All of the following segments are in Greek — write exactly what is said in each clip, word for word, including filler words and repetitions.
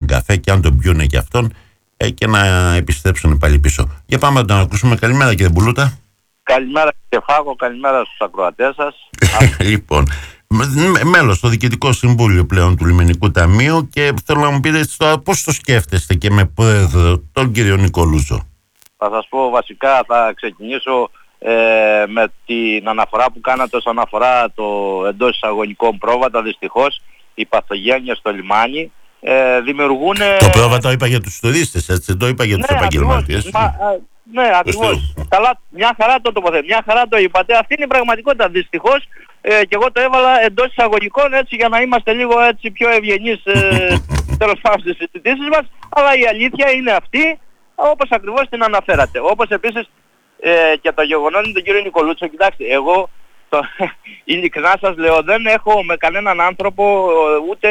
καφέ και αν τον πιούνε και αυτόν ε, και να επιστρέψουν πάλι πίσω. Για πάμε να τον ακούσουμε. Καλημέρα κύριε Μπουλούτα. Καλημέρα κύριε Φάγο, καλημέρα στους ακροατές σας. Λοιπόν, μέλος στο Διοικητικό Συμβούλιο πλέον του Λιμενικού Ταμείου και θέλω να μου πείτε πώς το σκέφτεστε και με πρόεδρο τον κύριο Νικολούτσο. Θα σας πω βασικά, θα ξεκινήσω ε, με την αναφορά που κάνατε όσον αφορά το εντός εισαγωγικών πρόβατα. Δυστυχώς οι παθογένειες στο λιμάνι ε, δημιουργούν... Το πρόβατο είπα για τους τουρίστες, έτσι, το είπα για τους ναι, επαγγελματίες. Ναι, ακριβώς. Καλά, μια χαρά το τοποθετήσατε, μια χαρά το είπατε. Αυτή είναι η πραγματικότητα. Δυστυχώς ε, και εγώ το έβαλα εντός εισαγωγικών έτσι για να είμαστε λίγο έτσι πιο ευγενείς ε, τέλος πάντων στις συζητήσεις μας. Αλλά η αλήθεια είναι αυτή, όπως ακριβώς την αναφέρατε. Όπως επίσης ε, και το γεγονός είναι τον κύριο Νικολούτσο. Κοιτάξτε, εγώ το, ειλικρινά σας λέω, δεν έχω με κανέναν άνθρωπο ούτε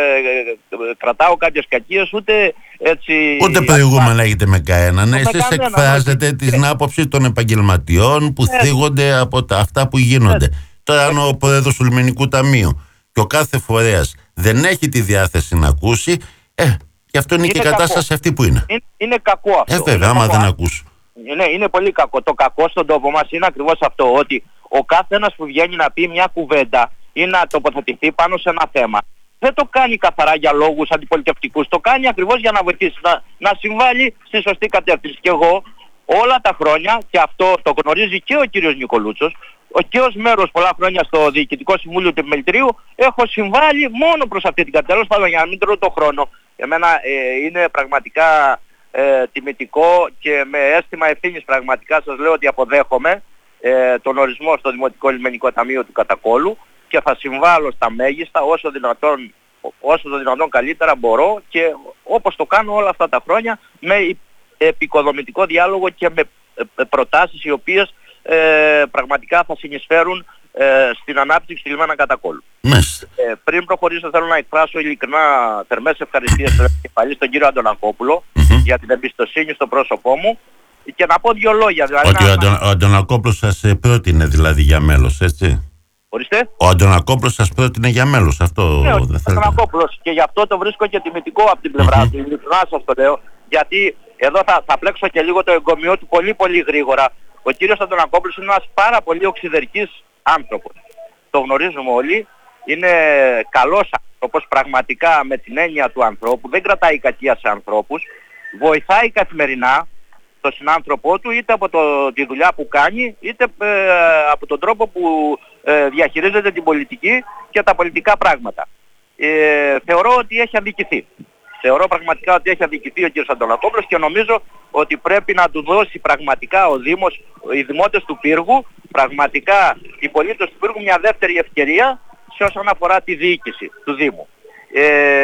ε, κρατάω κάποιες κακίες, ούτε έτσι... Ούτε προηγούμενα έχετε με κανέναν. Εσείς εκφράζετε την άποψη των επαγγελματιών που ε, θίγονται από τα, αυτά που γίνονται. Ε, Τώρα αν ο πρόεδρος του Λιμενικού Ταμείου και ο κάθε φορέας δεν έχει τη διάθεση να ακούσει, ε, γι' αυτό είναι, είναι και η κατάσταση κακό. Αυτή που είναι. Είναι, είναι κακό αυτό. Ε, βέβαια, άμα δεν ακούς. Ναι, είναι πολύ κακό. Το κακό στον τόπο μας είναι ακριβώς αυτό, ότι ο κάθε ένας που βγαίνει να πει μια κουβέντα ή να τοποθετηθεί πάνω σε ένα θέμα, δεν το κάνει καθαρά για λόγους αντιπολιτευτικούς, το κάνει ακριβώς για να βοηθήσει, να, να συμβάλλει στη σωστή κατεύθυνση. Και εγώ όλα τα χρόνια, και αυτό το γνωρίζει και ο κύριος Νικολούτσος, και ως μέρος πολλά χρόνια στο Διοικητικό Συμβούλιο του Επιμελητηρίου, έχω συμβάλει μόνο προς αυτή την κατεύθυνση, πάντων για να μην τρώω το χρόνο. Εμένα ε, είναι πραγματικά ε, τιμητικό και με αίσθημα ευθύνης πραγματικά σας λέω ότι αποδέχομαι ε, τον ορισμό στο Δημοτικό Λιμενικό Ταμείο του Κατακόλου και θα συμβάλλω στα μέγιστα όσο δυνατόν, όσο το δυνατόν καλύτερα μπορώ και όπως το κάνω όλα αυτά τα χρόνια με επικοδομητικό διάλογο και με προτάσεις οι οποίες ε, πραγματικά θα συνεισφέρουν ε, στην ανάπτυξη του λιμένα Κατακόλου. Ε, πριν προχωρήσω θέλω να εκφράσω ειλικρινά θερμές ευχαριστίες στον κύριο Αντωνακόπουλο mm-hmm. για την εμπιστοσύνη στο πρόσωπό μου και να πω δύο λόγια. Δηλαδή, ότι να... ο, Αντων, ο Αντωνακόπουλος σας πρότεινε δηλαδή για μέλος, έτσι. Ορίστε. Ο Αντωνακόπουλος σας πρότεινε για μέλος, αυτό ναι, δεν θέλετε. Ο Αντωνακόπουλος και γι' αυτό το βρίσκω και τιμητικό από την πλευρά mm-hmm. του, ειλικρινά σας το λέω, γιατί εδώ θα, θα πλέξω και λίγο το εγκομιό του πολύ πολύ γρήγορα. Ο κύριος Αντωνακόπουλος είναι ένας πάρα πολύ οξυδερκής άνθρωπος. Το γνωρίζουμε όλοι. Είναι καλός άνθρωπος πραγματικά με την έννοια του ανθρώπου. Δεν κρατάει κακία σε ανθρώπους. Βοηθάει καθημερινά τον συνάνθρωπό του είτε από το, τη δουλειά που κάνει είτε ε, από τον τρόπο που ε, διαχειρίζεται την πολιτική και τα πολιτικά πράγματα. Ε, θεωρώ ότι έχει αδικηθεί. Θεωρώ πραγματικά ότι έχει αδικηθεί ο κ. Αντωνακόπουλος και νομίζω ότι πρέπει να του δώσει πραγματικά ο Δήμος, οι δημότες του Πύργου, πραγματικά οι πολίτες του Πύργου μια δεύτερη ευκαιρία σε όσον αφορά τη διοίκηση του Δήμου. Ε,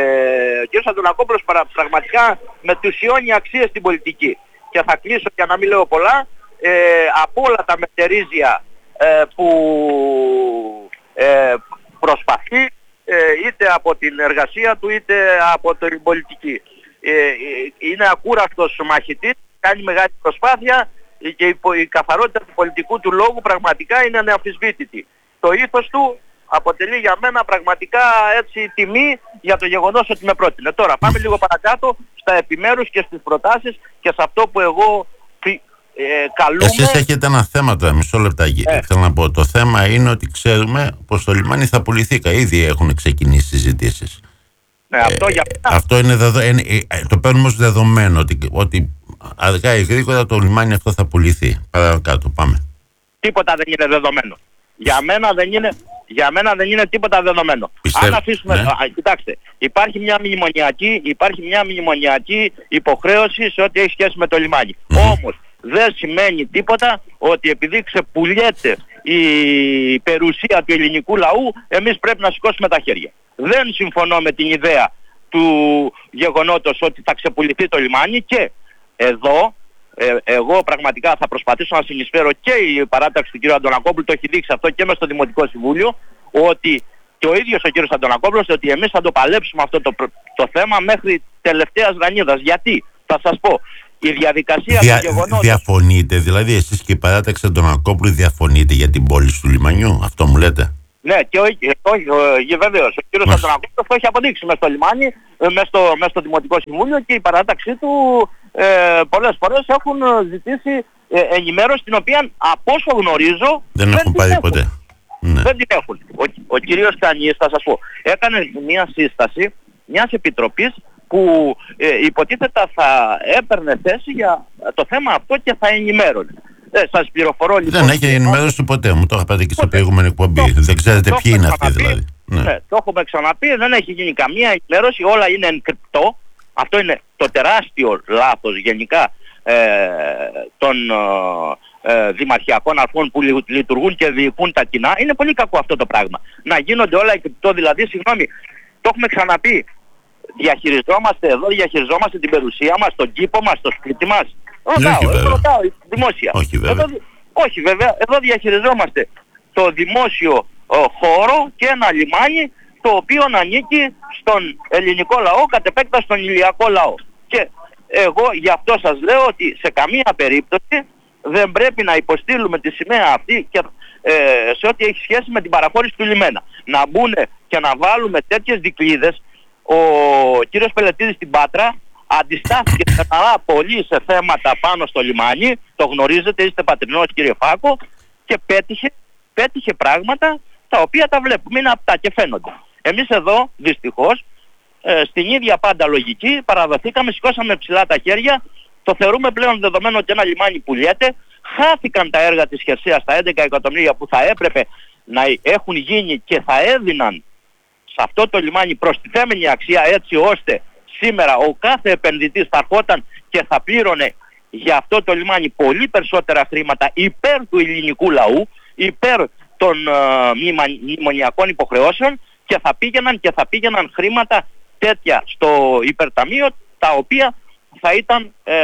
ο κ. Αντωνακόπουλος πραγματικά μετουσιώνει αξίες στην πολιτική. Και θα κλείσω για να μην λέω πολλά, ε, από όλα τα μετερίζια ε, που ε, προσπαθεί, ε, είτε από την εργασία του είτε από την πολιτική. Ε, είναι ακούραστος μαχητής, κάνει μεγάλη προσπάθεια και η, η καθαρότητα του πολιτικού του λόγου πραγματικά είναι αναμφισβήτητη. Το ήθος του αποτελεί για μένα πραγματικά έτσι τιμή για το γεγονός ότι με πρότεινε. Τώρα πάμε λίγο παρακάτω στα επιμέρους και στις προτάσεις και σε αυτό που εγώ ε, καλούμε. Εσείς έχετε ένα θέμα τώρα, μισό λεπτάκι. Ε. Θέλω να πω, το θέμα είναι ότι ξέρουμε πως το λιμάνι θα πουληθεί. Ήδη έχουν ξεκινήσει συζητήσεις. Ναι, αυτό, ε, για... αυτό είναι, δεδο... είναι το παίρνουμε ως δεδομένο ότι, ότι αργά ή γρήγορα το λιμάνι αυτό θα πουληθεί. Παρακάτω, πάμε. Τίποτα δεν είναι δεδομένο. Για μένα δεν είναι, για μένα δεν είναι τίποτα δεδομένο. Πιστεύω, Αν αφήσουμε, ναι. α, κοιτάξτε, υπάρχει μια μνημονιακή, υπάρχει μια μνημονιακή υποχρέωση σε ό,τι έχει σχέση με το λιμάνι. Mm-hmm. Όμως δεν σημαίνει τίποτα ότι επειδή ξεπουλιέται η περιουσία του ελληνικού λαού, εμείς πρέπει να σηκώσουμε τα χέρια. Δεν συμφωνώ με την ιδέα του γεγονότος ότι θα ξεπουληθεί το λιμάνι και εδώ Ε, εγώ πραγματικά θα προσπαθήσω να συνεισφέρω και η παράταξη του κ. Αντωνακόπουλου, το έχει δείξει αυτό και μες στο Δημοτικό Συμβούλιο, ότι και ο ίδιος ο κ. Αντωνακόπουλος, ότι εμείς θα το παλέψουμε αυτό το, το θέμα μέχρι τελευταίας γρανίδας. Γιατί, θα σας πω, η διαδικασία Δια, του γεγονότος... Διαφωνείτε, δηλαδή εσείς και η παράταξη Αντωνακόπουλου διαφωνείτε για την πώληση του λιμανιού, αυτό μου λέτε? Ναι, και όχι, όχι βεβαίως. Ο κύριος Αντωνακόπουλος το έχει αποδείξει μέσα στο λιμάνι, μέσα στο, μέσα στο Δημοτικό Συμβούλιο, και η παράταξή του ε, πολλές φορές έχουν ζητήσει ε, ενημέρωση, την οποία από όσο γνωρίζω δεν, δεν έχουν πάρει ποτέ. Ναι. Δεν την έχουν. Ο, ο κύριος Κανής, θα σας πω, έκανε μια σύσταση μιας επιτροπής που ε, υποτίθετα θα έπαιρνε θέση για το θέμα αυτό και θα ενημέρωνε. Ε, σας πληροφορώ λοιπόν. Δεν έχει ενημέρωση ποτέ, μου το είχα πει και στο προηγούμενο εκπομπή. Το, δεν ξέρετε το, ποιοι το είναι αυτοί δηλαδή. Ναι. Ναι, το έχουμε ξαναπεί, δεν έχει γίνει καμία ενημέρωση, όλα είναι ενκρυπτό. Αυτό είναι το τεράστιο λάθος γενικά ε, των ε, δημαρχιακών αρχών που λειτουργούν και διοικούν τα κοινά. Είναι πολύ κακό αυτό το πράγμα. Να γίνονται όλα ενκρυπτό, δηλαδή, συγγνώμη, το έχουμε ξαναπεί. Διαχειριζόμαστε εδώ, διαχειριζόμαστε την περιουσία μας, τον κήπο μας, το σπίτι μας. Ρωτάω, όχι, ρωτάω, δημόσια. Όχι βέβαια. Εδώ, όχι βέβαια, εδώ διαχειριζόμαστε το δημόσιο ο, χώρο και ένα λιμάνι το οποίο ανήκει στον ελληνικό λαό, κατ' επέκταση στον ηλιακό λαό. Και εγώ γι' αυτό σας λέω ότι σε καμία περίπτωση δεν πρέπει να υποστείλουμε τη σημαία αυτή και, ε, σε ό,τι έχει σχέση με την παραχώρηση του λιμένα. Να μπουν και να βάλουμε τέτοιες δικλείδες. Ο κύριος Πελετίδης στην Πάτρα αντιστάθηκε στεναρά πολύ σε θέματα πάνω στο λιμάνι, το γνωρίζετε, είστε πατρινός κύριε Φάκο, και πέτυχε, πέτυχε πράγματα τα οποία τα βλέπουμε, είναι απτά και φαίνονται. Εμείς εδώ δυστυχώς ε, στην ίδια πάντα λογική παραδοθήκαμε, σηκώσαμε ψηλά τα χέρια, το θεωρούμε πλέον δεδομένο ότι ένα λιμάνι πουλιέται, χάθηκαν τα έργα της χερσαίας, τα έντεκα εκατομμύρια που θα έπρεπε να έχουν γίνει και θα έδιναν σε αυτό το λιμάνι προστιθέμενη αξία, έτσι ώστε σήμερα ο κάθε επενδυτής θα ερχόταν και θα πλήρωνε για αυτό το λιμάνι πολύ περισσότερα χρήματα υπέρ του ελληνικού λαού, υπέρ των uh, μνημονιακών υποχρεώσεων, και θα πήγαιναν και θα πήγαιναν χρήματα τέτοια στο υπερταμείο, τα οποία θα ήταν ε,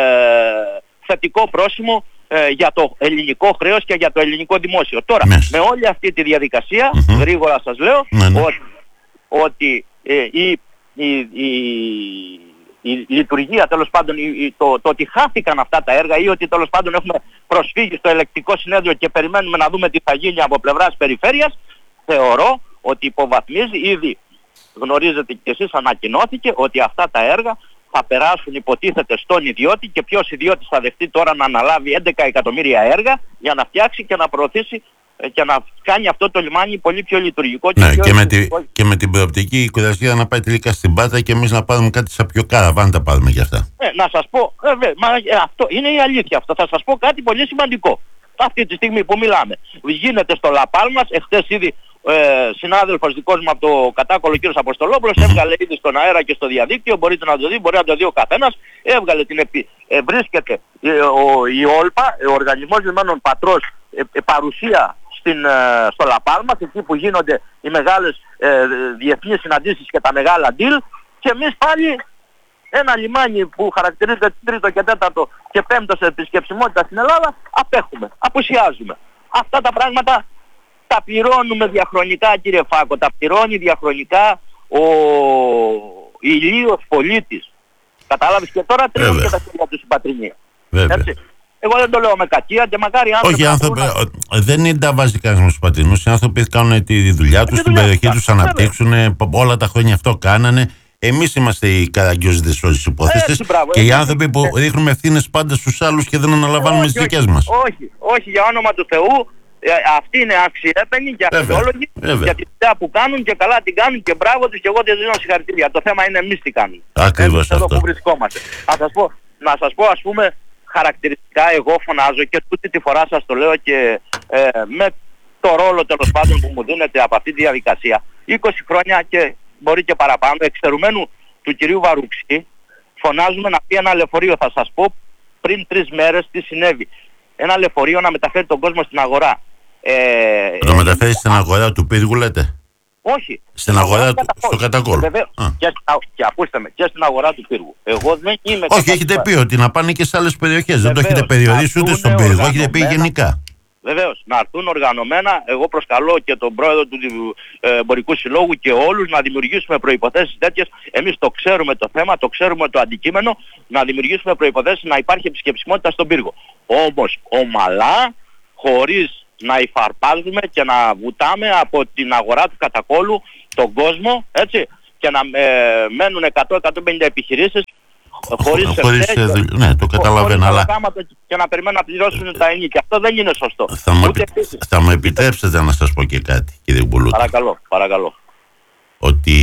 θετικό πρόσημο ε, για το ελληνικό χρέος και για το ελληνικό δημόσιο. Τώρα, ναι, με όλη αυτή τη διαδικασία, mm-hmm. γρήγορα σας λέω, ναι, ναι. ότι, ότι ε, η, η, η, η, η λειτουργία, τέλος πάντων, η, το, το ότι χάθηκαν αυτά τα έργα ή ότι τέλος πάντων έχουμε προσφύγει στο ελεκτικό συνέδριο και περιμένουμε να δούμε τι θα γίνει από πλευράς περιφέρειας, θεωρώ ότι υποβαθμίζει, ήδη γνωρίζετε και εσείς, ανακοινώθηκε ότι αυτά τα έργα θα περάσουν υποτίθεται στον ιδιώτη, και ποιος ιδιώτης θα δεχτεί τώρα να αναλάβει έντεκα εκατομμύρια έργα για να φτιάξει και να προωθήσει και να κάνει αυτό το λιμάνι πολύ πιο λειτουργικό. Και, ναι, πιο και, με τη, και με την προοπτική η κουρασιά να πάει τελικά στην Πάτρα και εμείς να πάρουμε κάτι σαν πιο κάραβαν, τα πάρουμε για αυτά. Ε, να σας πω, ε, βε, μα, ε, αυτό είναι η αλήθεια αυτό. Θα σας πω κάτι πολύ σημαντικό. Αυτή τη στιγμή που μιλάμε, γίνεται στο Λαπάλμας, εχθές ήδη ε, συνάδελφος δικός μου από το Κατάκολο, ο κύριος Αποστολόπουλος, mm-hmm. έβγαλε ήδη στον αέρα και στο διαδίκτυο, μπορείτε να το δει, μπορεί να το δει ο καθένας, έβγαλε την επί... ε, βρίσκεται ε, ο, η Όλπα, ο Οργανισμός Λιμένων Πατρός, ε, ε, παρουσία στην, ε, στο Λαπάλμας, εκεί που γίνονται οι μεγάλες ε, διεθνείς συναντήσεις και τα μεγάλα deal, και εμείς πάλι ένα λιμάνι που χαρακτηρίζεται τρίτο και τέταρτο και πέμπτο σε επισκεψιμότητα στην Ελλάδα, απέχουμε, απουσιάζουμε. Αυτά τα πράγματα τα πληρώνουμε διαχρονικά, κύριε Φάκο, τα πληρώνει διαχρονικά ο ηλίος πολίτης. Κατάλαβες, και τώρα τρίβουν και τα χέρια του συμπατρινοί. Έτσι. Εγώ δεν το λέω με κακία και μακάρι άνθρωποι... Όχι, άνθρωποι, να... δεν είναι τα βασικά στους πατρινούς. Οι άνθρωποι κάνουν τη δουλειά τους, την περιοχή τους, αναπτύξουν, όλα τα χρόνια αυτό κάνανε. Εμείς είμαστε οι καραγκιόζηδες όλες τις υπόθεσεις και οι άνθρωποι που ρίχνουμε ευθύνες πάντα στους άλλους και δεν αναλαμβάνουμε τις δικές μας. Όχι, όχι, για όνομα του Θεού, ε, αυτοί είναι αξιέπαινοι και αξιόλογοι για τη δουλειά που κάνουν και καλά την κάνουν και μπράβο τους, και εγώ δεν δίνω συγχαρητήρια. Το θέμα είναι εμείς τι κάνουμε. Ακριβώς αυτό. Εδώ που βρισκόμαστε. Να σας πω, να σας πω ας πούμε χαρακτηριστικά, εγώ φωνάζω και τούτη τη φορά σας το λέω και ε, με το ρόλο τέλος πάντων που μου δίνεται από αυτή τη διαδικασία, είκοσι χρόνια και μπορεί και παραπάνω, εξαιρουμένου του κυρίου Βαρουξή, φωνάζουμε να πει ένα λεωφορείο. Θα σας πω πριν τρεις μέρες τι συνέβη. Ένα λεωφορείο να μεταφέρει τον κόσμο στην αγορά. Ε, το ε, μεταφέρει ε, στην αγορά του Πύργου, λέτε? Όχι. Στην αγορά του, στο Κατακόλ. Και, και ακούστε με, και στην αγορά του Πύργου. Εγώ δεν είμαι... Όχι, έχετε πει ότι να πάνε και σε άλλες περιοχές. Δεν το έχετε περιορίσει ούτε στον Πύργο, έχετε πει γενικά. Βεβαίως, να έρθουν οργανωμένα. Εγώ προσκαλώ και τον πρόεδρο του ε, Εμπορικού Συλλόγου και όλους να δημιουργήσουμε προϋποθέσεις τέτοιες. Εμείς το ξέρουμε το θέμα, το ξέρουμε το αντικείμενο, να δημιουργήσουμε προϋποθέσεις να υπάρχει επισκεψιμότητα στον Πύργο. Όμως ομαλά, χωρίς να υφαρπάζουμε και να βουτάμε από την αγορά του κατακόλου τον κόσμο, έτσι, και να ε, μένουν εκατό με εκατόν πενήντα επιχειρήσεις χωρίς χωρίς, ευθέ, ε, ναι, το καταλαβαίνω, αλλά και να περιμένουν να πληρώσουν τα ενίκια. Αυτό δεν είναι σωστό. Θα μου, επι... θα μου επιτρέψετε να σας πω και κάτι, κύριε Μπουλούτα. Παρακαλώ, παρακαλώ. Ότι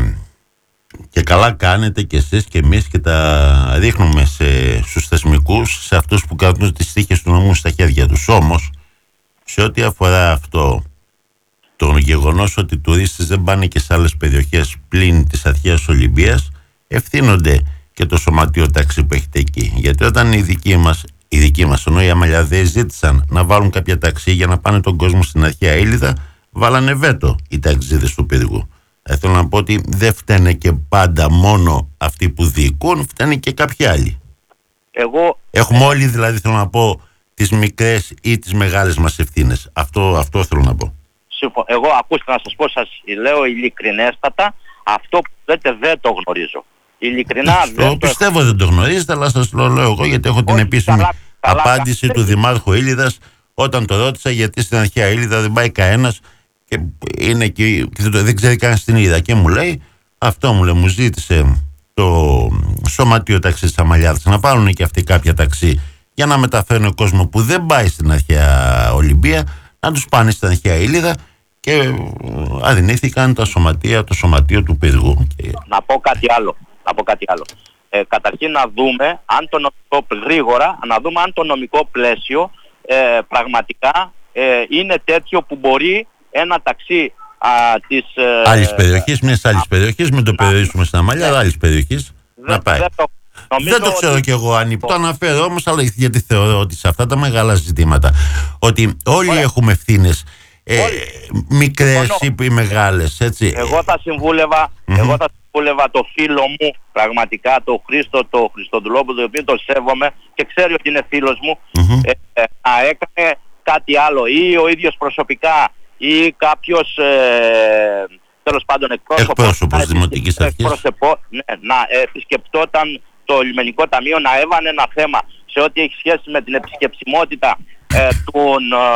και καλά κάνετε και εσείς και εμείς και τα ρίχνουμε σε, στους θεσμικούς, σε αυτούς που κρατούν τις τύχες του νόμου στα χέρια τους. Όμως, σε ό,τι αφορά αυτό, το γεγονός ότι οι τουρίστες δεν πάνε και σε άλλες περιοχές πλην της αρχαίας Ολυμπίας, ευθύνονται και το σωματείο ταξί που έχετε εκεί. Γιατί όταν οι δικοί μας, οι δικοί μας ενώ οι Αμαλιαδέοι ζήτησαν να βάλουν κάποια ταξί για να πάνε τον κόσμο στην αρχαία Ήλιδα, βάλανε βέτο οι ταξίδες του πύργου. Θα θέλω να πω ότι δεν φταίνε και πάντα μόνο αυτοί που διοικούν, φταίνε και κάποιοι άλλοι. Εγώ... Έχουμε όλοι, δηλαδή, θέλω να πω, τις μικρές ή τις μεγάλες μας ευθύνες. Αυτό, αυτό θέλω να πω. Εγώ, ακούστε να σας πω, σας λέω ειλικρινέστατα, αυτό που λέτε δεν το γνωρίζω. Ειλικρινά το δεν το πιστεύω έχω... δεν το γνωρίζετε, αλλά σας το λέω εγώ γιατί έχω Όχι, την επίσημη καλά, καλά, απάντηση καλά. του Δημάρχου Ήλιδας όταν το ρώτησα γιατί στην αρχαία Ήλιδα δεν πάει κανένας και είναι και, και δεν, δεν ξέρει καν στην Ήλιδα και μου λέει, αυτό μου λέει, μου ζήτησε το σωματείο ταξί της Αμαλιάδας να πάρουν και αυτοί κάποια ταξί για να μεταφέρουν ο κόσμο που δεν πάει στην αρχαία Ολυμπία να τους πάνε στην αρχαία Ήλιδα και αρνήθηκαν τα σωματεία, το σωματείο του πύργου. Να πω κάτι άλλο. Να πω κάτι άλλο. Ε, καταρχήν να δούμε αν το νομικό, γρήγορα, να δούμε αν το νομικό πλαίσιο ε, πραγματικά ε, είναι τέτοιο που μπορεί ένα ταξί α, της... Ε, άλλης περιοχής, μιας άλλης περιοχής, μην το περιορίσουμε στην Αμαλιάδα, άλλης περιοχής, δεν, να πάει. Δεν το, δεν το ξέρω ότι... κι εγώ αν το αναφέρω όμως, αλλά γιατί θεωρώ ότι σε αυτά τα μεγάλα ζητήματα, ότι όλοι Ωραία. έχουμε ευθύνες, ε, μικρές ή μεγάλες, έτσι. Εγώ θα συμβούλευα, mm-hmm. εγώ θα συμβούλευα το φίλο μου, πραγματικά, το Χρήστο, το Χριστοδουλόπουλο, το οποίο το σέβομαι και ξέρει ότι είναι φίλος μου, mm-hmm. ε, ε, να έκανε κάτι άλλο ή ο ίδιος προσωπικά ή κάποιος ε, τέλος πάντων εκπρόσωπος, εκπρόσωπος δημοτικής αρχής, ναι, να επισκεπτόταν το λιμενικό ταμείο, να έβανε ένα θέμα σε ό,τι έχει σχέση με την επισκεψιμότητα ε, των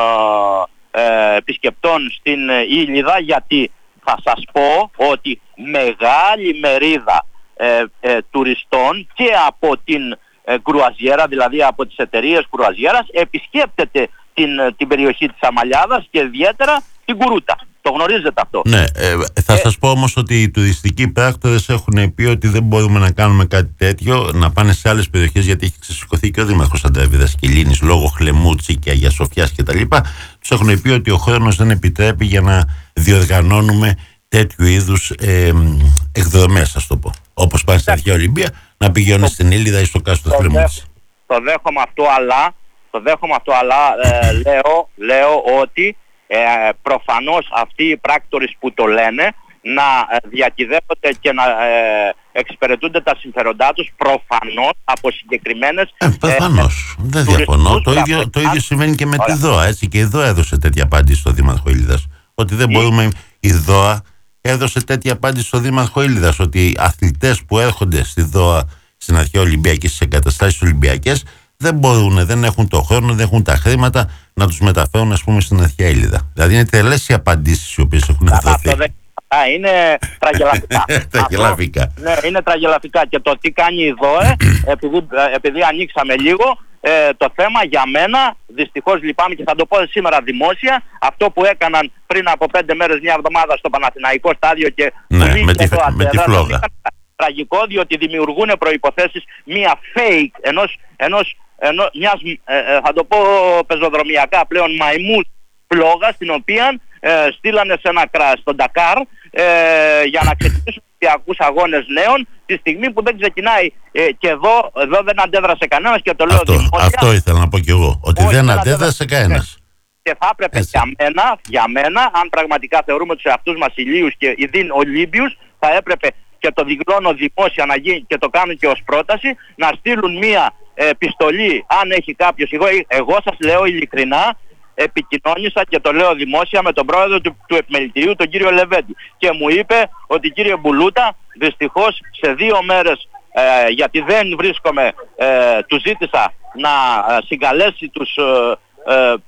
ε, ε, επισκεπτών στην Ήλιδα, γιατί θα σας πω ότι μεγάλη μερίδα ε, ε, τουριστών και από την ε, κρουαζιέρα, δηλαδή από τις εταιρείες κρουαζιέρας, επισκέπτεται την, την περιοχή της Αμαλιάδας και ιδιαίτερα την Κουρούτα. Το γνωρίζετε αυτό. Ναι, ε, θα ε, σας πω όμως ότι οι τουριστικοί πράκτορες έχουν πει ότι δεν μπορούμε να κάνουμε κάτι τέτοιο, να πάνε σε άλλες περιοχές, γιατί έχει ξεσηκωθεί και ο Δήμαρχος Αντρέβιδας Κιλίνης λόγω Χλεμούτσι και Αγίας Σοφιάς κτλ. Τους έχουν πει ότι ο χρόνος δεν επιτρέπει για να διοργανώνουμε τέτοιου είδους ε, εκδρομές, ας το πω. Όπως πάνε στην αρχαία Ολυμπία, να πηγαίνουν στην Ήλιδα ή στο κάστρο του Χλεμούτσι. Το δέχομαι αυτό, αλλά, το δέχομαι αυτό, αλλά ε, λέω, λέω ότι Ε, προφανώς αυτοί οι πράκτορες που το λένε να ε, διακυδεύονται και να ε, εξυπηρετούνται τα συμφέροντά τους προφανώς από συγκεκριμένες ε, προφανώς, ε, δεν διαφωνώ. Το ίδιο, το ίδιο συμβαίνει και με Ωραία. τη ΔΟΑ, έτσι, και η ΔΟΑ έδωσε τέτοια απάντηση στο Δήμαρχο Ήλιδας, ότι δεν η... μπορούμε, η ΔΟΑ έδωσε τέτοια απάντηση στο Δήμαρχο Ήλιδας, ότι οι αθλητές που έρχονται στη ΔΟΑ στην αρχαία Ολυμπία και στις εγκαταστάσεις Ολυμπιακές δεν μπορούν, δεν έχουν το χρόνο, δεν έχουν τα χρήματα να τους μεταφέρουν, ας πούμε, στην αρχαία Ήλιδα. Δηλαδή είναι τελές οι απαντήσεις οι οποίες έχουν δοθεί. Α, είναι τραγελαφικά. Τραγελαφικά. Ναι, είναι τραγελαφικά. Και το τι κάνει η ΔΟΕ, επειδή, επειδή ανοίξαμε λίγο, ε, το θέμα για μένα, δυστυχώς λυπάμαι και θα το πω σήμερα δημόσια, αυτό που έκαναν πριν από πέντε μέρες, μια εβδομάδα στο Παναθηναϊκό στάδιο και ναι, με τη, με τη φλόγα. Τραγικό, διότι δημιουργούν προϋποθέσεις μια fake, ενός, ενός, ενός μιας, ε, ε, θα το πω πεζοδρομιακά πλέον, μαϊμούς φλόγα, στην οποία ε, στείλανε σε ένα κρά, στον Ντακάρ, ε, για να ξεκινήσουν Ολυμπιακούς αγώνες νέων, τη στιγμή που δεν ξεκινάει ε, και εδώ, εδώ δεν αντέδρασε κανένας και το λέω αυτό, δημόσια. Αυτό ήθελα να πω κι εγώ, ότι Όχι, δεν αντέδρασε κανένας. Και θα έπρεπε για μένα, για μένα, αν πραγματικά θεωρούμε τους εαυτούς μας ηλίους και ειδήν Ολύμπιους, θα έπρεπε και το δηλώνω δημόσια να γίνει και το κάνουν και ως πρόταση, να στείλουν μία ε, επιστολή αν έχει κάποιος. Εγώ, εγώ σας λέω ειλικρινά, επικοινώνησα και το λέω δημόσια με τον πρόεδρο του, του επιμελητηρίου, τον κύριο Λεβέντη, και μου είπε ότι κύριε Μπουλούτα, δυστυχώς σε δύο μέρες, ε, γιατί δεν βρίσκομαι, ε, του ζήτησα να συγκαλέσει τους ε, ε,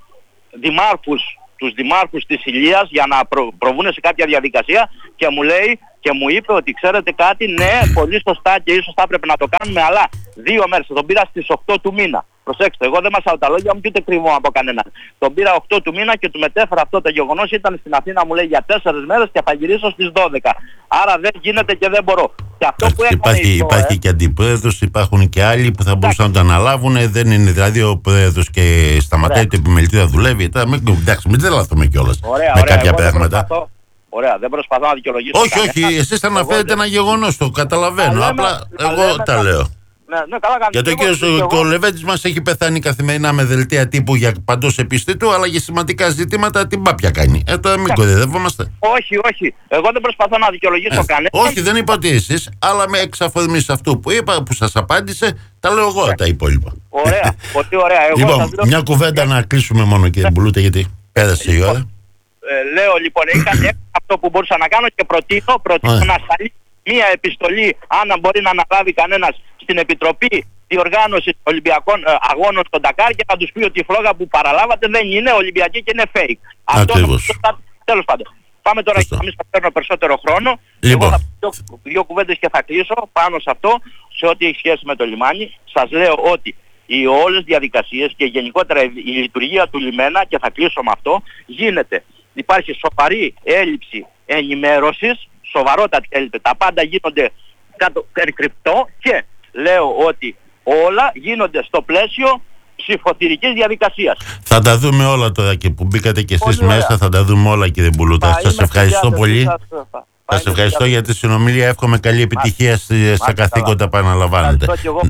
δημάρχους, τους δημάρχους της Ηλίας για να προ, προβούν σε κάποια διαδικασία και μου λέει και μου είπε ότι ξέρετε κάτι, ναι, πολύ σωστά και ίσως θα έπρεπε να το κάνουμε, αλλά δύο μέρες, τον πήρα στις οκτώ του μήνα. Προσέξτε, εγώ δεν μασάω τα λόγια μου και ούτε κρυβώ από κανέναν. Τον πήρα οκτώ του μήνα και του μετέφερα αυτό το γεγονός, ήταν στην Αθήνα μου λέει για τέσσερις μέρες και θα γυρίσω στις δώδεκα. Άρα δεν γίνεται και δεν μπορώ. Και αυτό που υπάρχει, το, υπάρχει ε... και αντιπρόεδρος, υπάρχουν και άλλοι που θα μπορούσαν να το αναλάβουν. Δεν είναι δηλαδή ο πρόεδρος και σταματάει το επιμελητήριο να δουλεύει. Εντάξει, μην τρελαθούμε κιόλας με κάποια πράγματα. Ωραία, δεν προσπαθώ να δικαιολογήσω. Όχι, όχι, εσείς αναφέρετε ένα γεγονός, το καταλαβαίνω. Απλά εγώ τα λέω. Ναι, ναι, καλά κάνετε. Γιατί ο κύριος και ο Λεβέντης μας έχει πεθάνει καθημερινά με δελτία τύπου για παντός επιστήτου, αλλά για σημαντικά ζητήματα την πάπια κάνει. Ε, τώρα μην κοροϊδευόμαστε. Όχι, όχι. Εγώ δεν προσπαθώ να δικαιολογήσω ε, κανένα. Όχι, δεν είπα ότι εσείς, αλλά με εξαφορμής αυτού που είπα, που σας απάντησε, τα λέω εγώ ωραία. Τα υπόλοιπα. Ωραία, πολύ ωραία. Εγώ λοιπόν, σας λέω... μια κουβέντα να κλείσουμε μόνο κύριε Μπουλούτε, γιατί πέρασε η ώρα. Ε, λέω λοιπόν, έκανε αυτό που μπορούσα να κάνω και προτείνω, προτείνω να σταλεί μία επιστολή, αν μπορεί να αναλάβει κανένας, στην Επιτροπή Διοργάνωσης Ολυμπιακών ε, Αγώνων στον Ντακάρ και να τους πει ότι η φλόγα που παραλάβατε δεν είναι Ολυμπιακή και είναι fake. Αυτό τέλος πάντων. Πάμε τώρα και εμείς θα παίρνω περισσότερο χρόνο. Λοιπόν. Εγώ θα πω δύο, δύο κουβέντες και θα κλείσω πάνω σε αυτό, σε ό,τι έχει σχέση με το λιμάνι. Σας λέω ότι οι όλες διαδικασίες και γενικότερα η λειτουργία του λιμένα, και θα κλείσω με αυτό, γίνεται. Υπάρχει σοβαρή έλλειψη ενημέρωσης, σοβαρότατη έλλειψη. Τα πάντα γίνονται κάτω κρυπτό και λέω ότι όλα γίνονται στο πλαίσιο ψηφοθυρικής διαδικασίας. Θα τα δούμε όλα τώρα και που μπήκατε και εσείς μέσα, θα τα δούμε όλα κύριε Μπουλούτα. Σας ευχαριστώ πολύ. Σας, σας ευχαριστώ για τη συνομιλία. Εύχομαι καλή επιτυχία Μάλιστα. στα καθήκοντα που αναλαμβάνετε.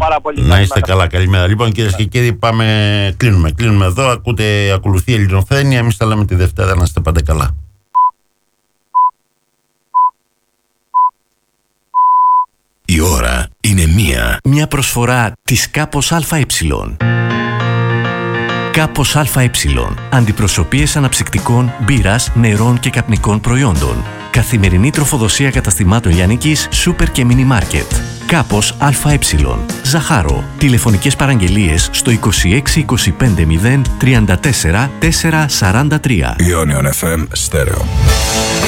Να είστε καλά, καλημέρα. Λοιπόν κυρίες και κύριοι, πάμε, κλείνουμε. Κλείνουμε εδώ. Ακούτε, ακολουθεί η Ελληνοφρένεια. Εμείς τα λέμε τη Δευτέρα. Να είστε πάντα καλά. Η ώρα είναι μία. Μια προσφορά της Κάπος ΑΕ. Κάπος ΑΕ. Αντιπροσωπείες αναψυκτικών, μπύρας, νερών και καπνικών προϊόντων. Καθημερινή τροφοδοσία καταστημάτων λιανικής, σούπερ και μίνι μάρκετ. Κάπος ΑΕ. Ζαχάρο. Τηλεφωνικές παραγγελίες στο είκοσι έξι είκοσι πέντε μηδέν τριάντα τέσσερα τετρακόσια σαράντα τρία. Ionion εφ εμ Stereo.